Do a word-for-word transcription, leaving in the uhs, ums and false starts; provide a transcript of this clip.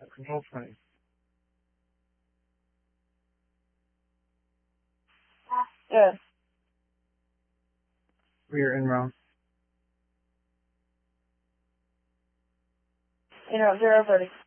No funny. Good. We are in Rome. You know, zero thirty.